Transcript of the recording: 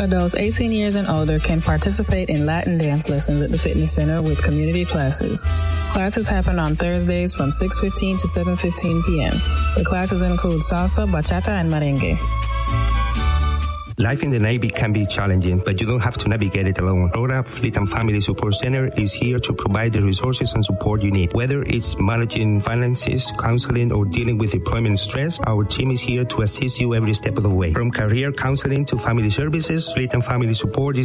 Adults 18 years and older can participate in Latin dance lessons at the fitness center with community classes. Classes happen on Thursdays from 6:15 to 7:15 p.m. The classes include salsa, bachata, and merengue. Life in the Navy can be challenging, but you don't have to navigate it alone. Aurora Fleet and Family Support Center is here to provide the resources and support you need. Whether it's managing finances, counseling, or dealing with deployment stress, our team is here to assist you every step of the way. From career counseling to family services, Fleet and Family Support is